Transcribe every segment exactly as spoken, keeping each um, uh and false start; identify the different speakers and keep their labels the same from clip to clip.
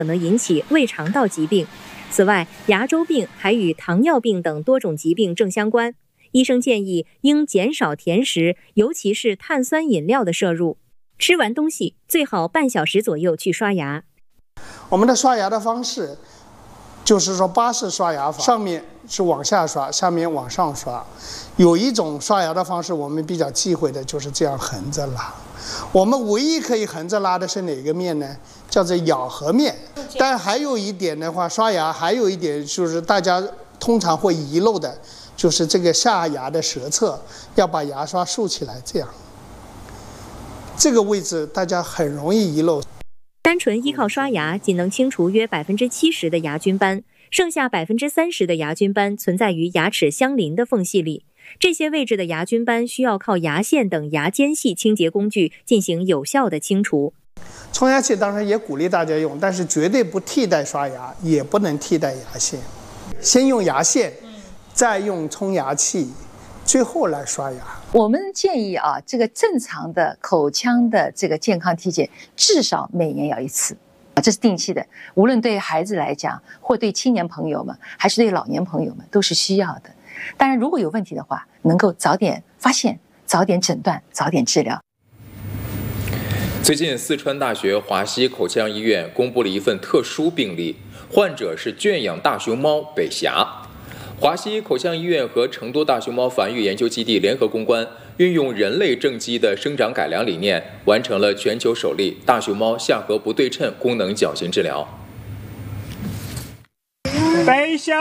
Speaker 1: 可能引起胃肠道疾病。此外，牙周病还与糖尿病等多种疾病正相关。医生建议应减少甜食，尤其是碳酸饮料的摄入。吃完东西最好半小时左右去刷牙。
Speaker 2: 我们的刷牙的方式就是说巴氏刷牙法，上面是往下刷，下面往上刷。有一种刷牙的方式我们比较忌讳的，就是这样横着拉。我们唯一可以横着拉的是哪个面呢？叫做咬合面。但还有一点的话，刷牙还有一点就是大家通常会遗漏的，就是这个下牙的舌侧要把牙刷竖起来，这样。这个位置大家很容易遗漏。
Speaker 1: 单纯依靠刷牙仅能清除约百分之七十的牙菌斑，剩下百分之三十的牙菌斑存在于牙齿相邻的缝隙里。这些位置的牙菌斑需要靠牙线等牙间隙清洁工具进行有效的清除。
Speaker 2: 冲牙器当然也鼓励大家用，但是绝对不替代刷牙，也不能替代牙线。先用牙线，再用冲牙器，最后来刷牙。
Speaker 3: 我们建议啊，这个正常的口腔的这个健康体检至少每年要一次啊，这是定期的。无论对孩子来讲，或对青年朋友们，还是对老年朋友们，都是需要的。当然，如果有问题的话，能够早点发现、早点诊断、早点治疗。
Speaker 4: 最近，四川大学华西口腔医院公布了一份特殊病例，患者是圈养大熊猫北霞。华西口腔医院和成都大熊猫繁育研究基地联合攻关，运用人类正畸的生长改良理念，完成了全球首例大熊猫下颌不对称功能矫形治疗。
Speaker 5: 北霞，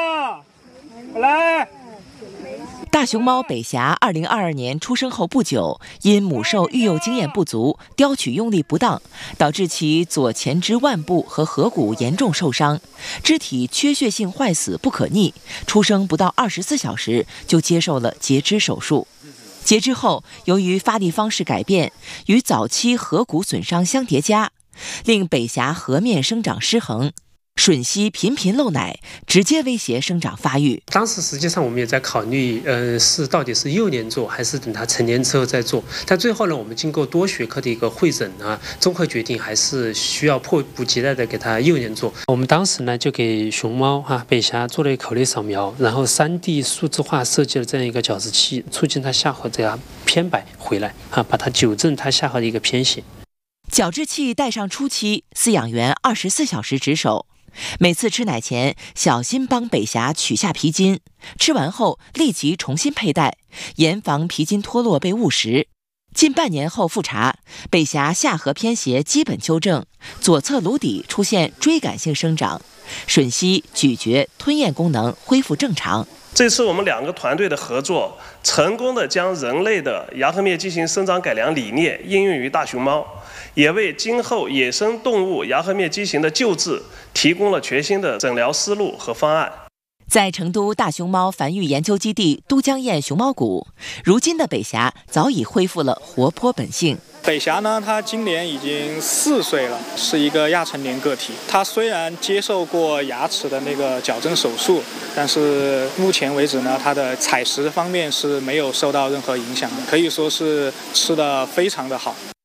Speaker 5: 来。
Speaker 6: 大熊猫北霞二零二二年出生后不久，因母兽育幼经验不足，叼取用力不当，导致其左前肢腕部和颌骨严重受伤，肢体缺血性坏死不可逆。出生不到二十四小时就接受了截肢手术。截肢后，由于发力方式改变，与早期颌骨损伤相叠加，令北霞颌面生长失衡。吮吸频频漏奶，直接威胁生长发育。
Speaker 7: 当时实际上我们也在考虑，呃，是到底是幼年做，还是等它成年之后再做。但最后呢，我们经过多学科的一个会诊啊，综合决定还是需要迫不及待的给它幼年做。我们当时呢就给熊猫哈、啊、北霞做了一个口内扫描，然后 三 D 数字化设计了这样一个矫治器，促进它下颌这样偏摆回来啊，把它纠正它下颌的一个偏斜。
Speaker 6: 矫治器戴上初期，饲养员二十四小时值守。每次吃奶前，小心帮北霞取下皮筋，吃完后立即重新佩戴，严防皮筋脱落被误食。近半年后复查，北霞下颌偏斜基本纠正，左侧颅底出现锥杆性生长，吮吸、咀嚼、吞咽功能恢复正常。
Speaker 8: 这次我们两个团队的合作，成功的将人类的牙颌面畸形生长改良理念应用于大熊猫，也为今后野生动物牙颌面畸形的救治提供了全新的诊疗思路和方案。
Speaker 6: 在成都大熊猫繁育研究基地都江堰熊猫谷，如今的北霞早已恢复了活泼本性。
Speaker 9: 北霞呢，它今年已经四岁了，是一个亚成年个体。它虽然接受过牙齿的那个矫正手术，但是目前为止呢，它的采食方面是没有受到任何影响的，可以说是吃得非常的好。